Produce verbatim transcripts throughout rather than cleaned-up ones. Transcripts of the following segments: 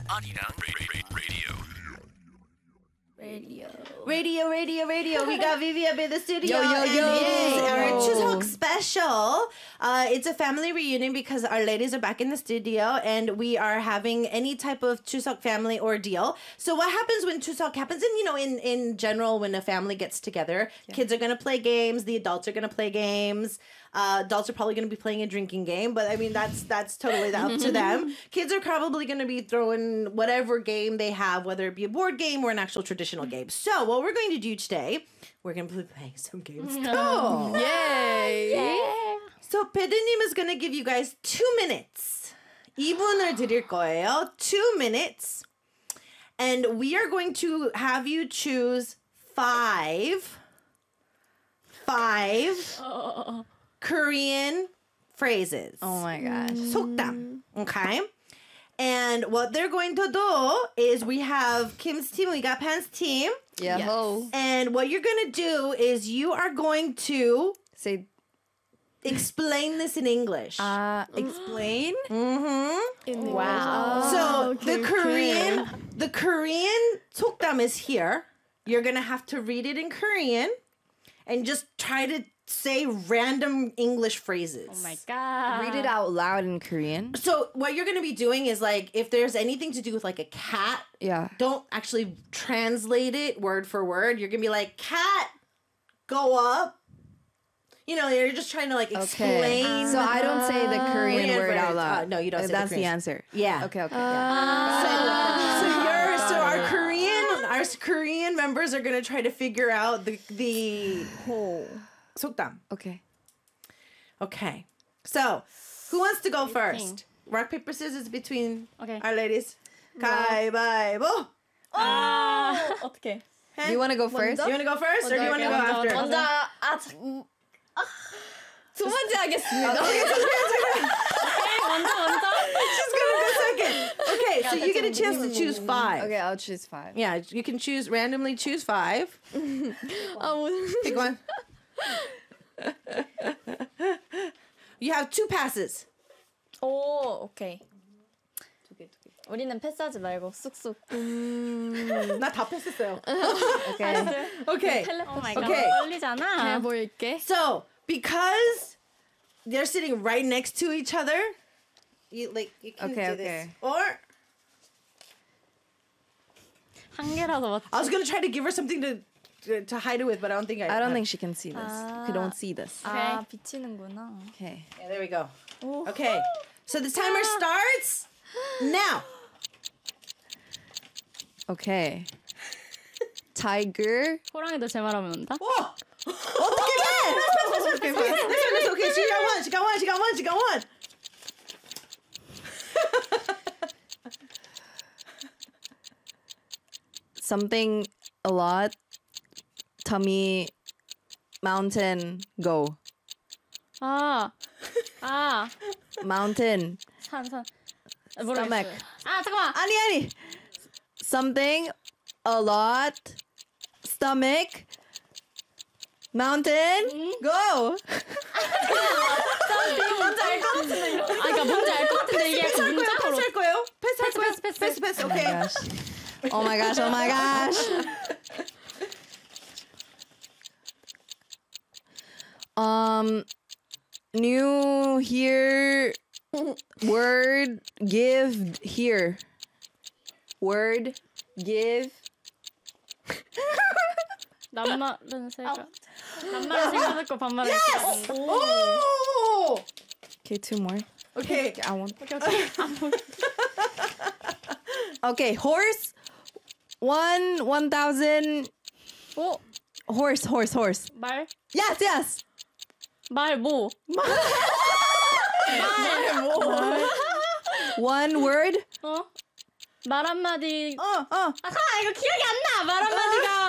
Arirang Radio. Radio. Radio, radio, radio. We got Vivi up in the studio. Yo, yo, and yo. It is our Chuseok special. Uh, it's a family reunion because our ladies are back in the studio and we are having any type of Chuseok family ordeal. So what happens when Chuseok happens? And, you know, in, in general, when a family gets together, yeah. kids are going to play games. The adults are going to play games. Uh, adults are probably going to be playing a drinking game, but I mean, that's that's totally up to them. Kids are probably going to be throwing whatever game they have, whether it be a board game or an actual traditional game. So what we're going to do today, we're going to be playing some games. Cool. Yay! Yeah. So Pede님 is going to give you guys two minutes. 이 분을 드릴 거예요. Two minutes. And we are going to have you choose five, five, oh. Korean phrases. Oh my gosh. 속담. Okay? And what they're going to do is we have Kim's team, we got Pan's team. Yeah. Yes. And what you're going to do is you are going to say explain this in English. Uh, explain? Mm-hmm. In wow. So okay, the Korean okay. the Korean 속담 is here. You're going to have to read it in Korean and just try to say random English phrases. Oh my god. Read it out loud in Korean. So what you're going to be doing is like if there's anything to do with like a cat, yeah. don't actually translate it word for word. You're going to be like, cat, go up. You know, you're just trying to like explain. Okay. So I don't say the Korean Korean word phrase. out loud. Uh, no, you don't say the That's the Korean. answer. Yeah. Okay, okay. Uh, yeah. So, so you're so our Korean our Korean members are going to try to figure out the the whole 속담. Okay. Okay. So, who wants to go first? Rock, paper, scissors between okay. our ladies. 가위바위보. 아, 어떡해. Do you want to go first? You want to go first or do you want to go after? 먼저 아, 두 번째 하겠습니다. Okay, 먼저 먼저. She's gonna go second. Okay, so you get a chance to choose five. Okay, I'll choose five. Yeah, you can choose randomly choose five. Pick one. You have two passes. 오, 오케이. 두 개, 두 개. 우리는 패스하지 말고 쑥쑥. 음, 나 다 패스했어요. Okay. Okay. 오 마이 갓. Okay. 떨리잖아. 해볼게. So, because they're sitting right next to each other, you like you can Okay, do okay. this. Or 한 개라도 맞. I was gonna try to give her something to to, to hide it with, but I don't think I. I don't have. think she can see this. We don't see this. 아, 비치는구나. Okay. Yeah, there we go. Okay, so the timer starts now. Okay. Tiger. 호랑이도 제 말하면 온다. Whoa! 어떻게 돼? Okay, fine. It's okay. She got one. She got one. She got one. She got one. Something a lot. Tummy. Mountain. Go. 아, 아, Mountain. 산, 산. Stomach. 아, 잠깐만. 아니 아니. Something a lot. Stomach. Mountain. Go. 뭔지 알 것 같은데. 아, 그러니까 뭔지 알 것 같은데 이게 패스할 거예요? 문장으로. 패스할 거예요? 패스할 거예요? 패스, 패스, 패스, 패스. Oh my Okay. gosh. Oh my gosh. Oh my gosh. Um, new here. Word give here. Word give. 낱말은 세가. 낱말은 세가 듣고 반말은 Yes! 세가. Oh! Okay, two more. Okay. I want. 오케이, 오케이. Okay, horse. One one thousand. 오, Horse, horse, horse. 말, Yes, yes. 말, 뭐. One word. 어? 말 한마디. Oh, oh. 아, 잠깐만, 이거 기억이 안 나. 말 한마디가.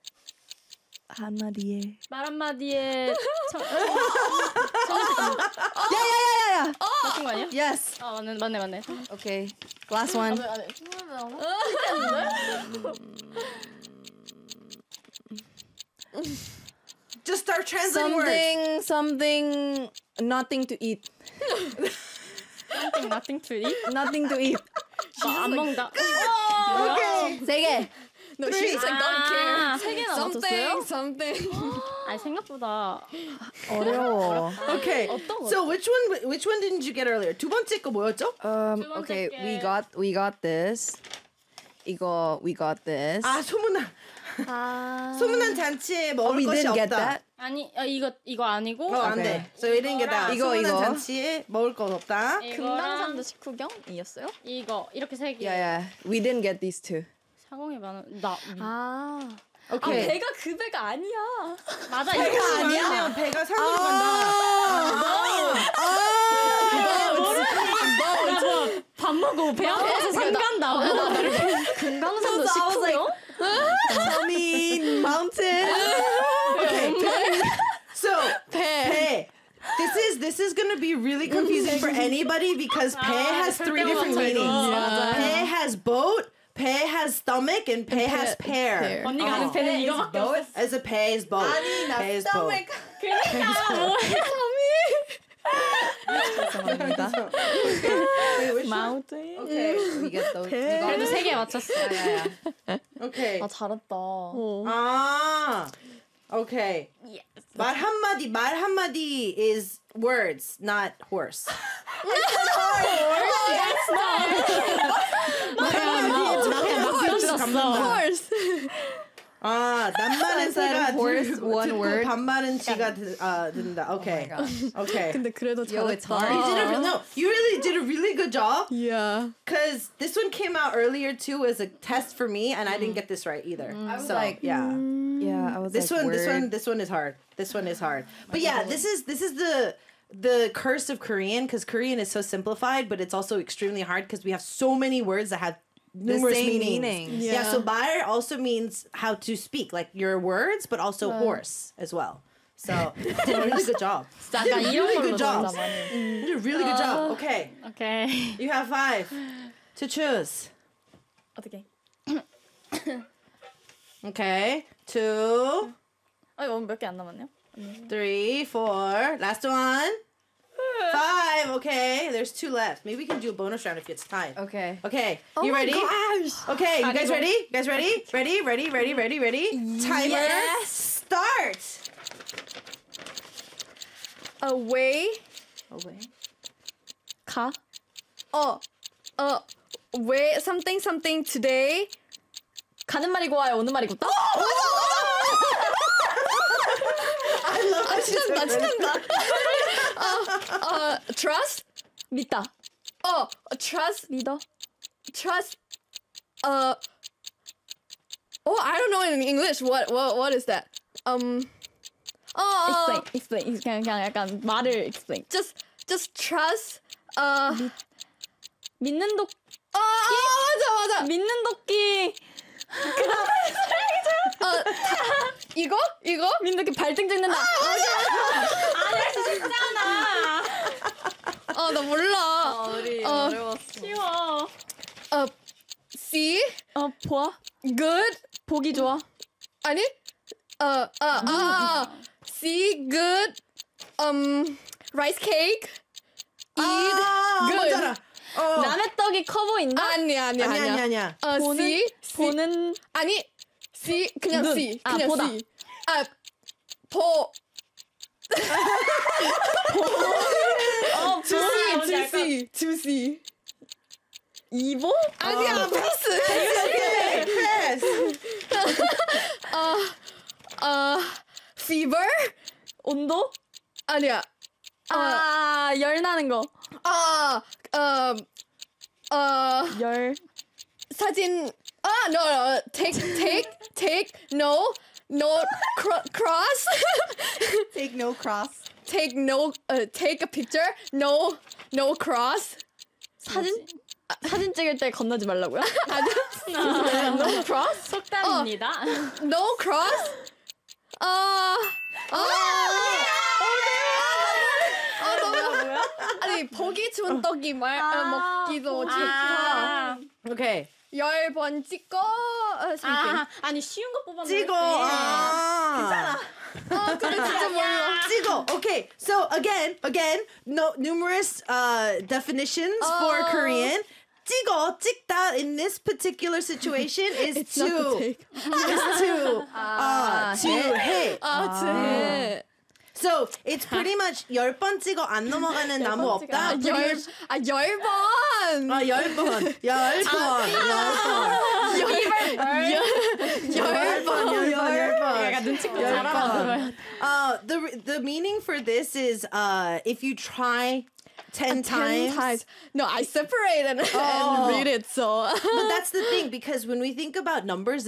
한마디에. 말 한마디에. 청... Yeah, yeah, yeah, yeah, yeah. 맞춘 거 아니야? Yes. 아, 맞네, 맞네, 맞네. Okay. Last one. Just start translating words. Something, something, nothing to eat. Something, nothing to eat. Nothing to eat. 안 먹는다. Okay. 세 개. No, she just like don't care. 아, 세 개나 맞췄어요? Something, something. 아니 생각보다 어려워. Okay. 어떤 거? So which one which one didn't you get earlier? 두 번째 거 뭐였죠? Um, 두 번째 okay, 게. we got we got this. 이거 we got this. 아, 소문난 아 소문난 잔치에 먹을 oh, we 것이 didn't 없다. get that. 아니 어, 이거 이거 아니고 어, 안 Okay. 돼. So we didn't get that. 이거, 소문난 이거. 잔치에 먹을 것 없다. 금강산도 식후경이었어요? 이거 이렇게 세 개. Yeah, yeah. We didn't get these two. 사공이 많은 나 아. Okay. 아, 배가 그 배가 아니야. 맞아 배가 이거 아니면 배가 산으로 간다. 밥 먹고 배 아파서 산 간다고. 금강산도 식후경? Tommy Mountain. Okay. So 배. This is this is gonna be really confusing for anybody because 배 has three different meanings. 배 has boat, 배 has stomach, and 배 has pear. pear. 언니가 아는 배는 이거밖에 없어. As a 배 is boat. 아니, 나 배 is boat. 그러니까 뭐해? 죄송합니다. 마운틴. Okay. We get those. We got 그래도 세 개 맞췄어. yeah, yeah. Okay. 아, 잘했다. 아. Okay. 말 한마디, 말 한마디 is words, not horse. 아, 낱말은 새가 horse, 듣고 one word. 반말은 쥐가 드, 아, 듣는다. Okay. Oh my gosh. Okay. 근데 그래도 Yo, it's 잘했다. hard. You did a, no, you really did a really good job. Yeah. Because this one came out earlier too as a test for me, and I didn't get this right either. I was so like, yeah, Yeah, I was this like, one, this word. one, this one is hard. This one is hard. But yeah, this is this is the the curse of Korean because Korean is so simplified, but it's also extremely hard because we have so many words that have numerous same meanings. meanings. Yeah. Yeah. So bar also means how to speak, like your words, but also horse as well. So you did a really good job. 약간 did a 이런 really 걸로 good job. 진짜 많이. You did a really good job. Okay, 오케이. you have five to choose. 어떻게? Okay, two, 아, 이거 몇 개 안 남았네요. three, four. Last one. Five. Okay, there's two left. Maybe we can do a bonus round if it's time. Okay. Okay, you ready? Okay, you guys ready? You guys ready? Ready? Ready? Ready? Ready? Ready? Timer. Start. Away. Away. 가. 어. 어. Way something something today. 가는 말이 고와요. 오는 말이 곱다. I love 아, that. 신난다, 신난다. 어, 어, trust? 믿다. 어, trust? 믿어? Trust? 어, oh, I don't know in English. What, what, what is that? Um, 어, explain, explain. 그냥 그냥 약간 말을 explain. just, just trust. 어, 믿는 도 어, 맞아, 맞아. 믿는 도끼. 어, 다, 이거? 이거? 믿는 도끼 발등 찍는다. 어, 나 몰라. 우리 어. 어려웠어. 쉬워. 어, see? 어 보아. Good? 보기 좋아. 아니? 어, 어, 아, 아, 아. See, good, um, rice cake, eat, 아, good. 뭔지 알아. 어. 남의 떡이 커 보인다. 아니야, 아니야, 아니야, 아니야. 아니야, 아니야. 어, 보는 see, see. 보는 아니, see, 그냥 눈. see, 아, 그냥 보다. see. 아, 보. 어 To see, to see, to see. 이보? 아니야, 패스. Okay, Chris. 어, fever? 온도? 아니야. 아, 열 나는 거. 어, 어, 어, 열. 사진. 아, no, no, take, take, take, no, no, cro- cross. Take no cross. take no, uh, take a picture, no, no cross. 사진 사진 찍을 때 건너지 말라고요? no cross? 속담입니다. No cross? 어, 어, 아, 너무, 아니, 보기 좋은 떡이 말, 어, 먹기도 좋다. 아, Okay. 열 번 찍고, 어, 아, 아니 쉬운 거 뽑았는데. 찍어. 아. 어, 근데 진짜 몰라. 찍어. Okay. So again, again, no numerous uh definitions for Oh. Korean. 찍어, 찍다 in this particular situation is It's to. not the take. Is to. Uh, to hit. 아, 제. So it's pretty much 열 번 찍어 안 넘어가는 나무 번 없다. 찍어. Pretty 열, much- 아, 열 번. 아, 열 번. 열 번. 열 번. 열 번. 열 번. 열 번. 약간 눈치껏 열 잘하는 번. Uh, the the meaning for this is uh, if you try ten times. Ten times. No, I separate and, Oh. and read it, so. But that's the thing, because when we think about numbers